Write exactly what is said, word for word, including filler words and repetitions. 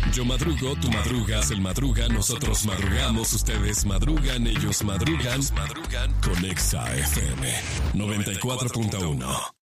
Yo madrugo, tú madrugas, él madruga, nosotros madrugamos, ustedes madrugan, ellos madrugan, madrugan con Exa F M noventa y cuatro punto uno.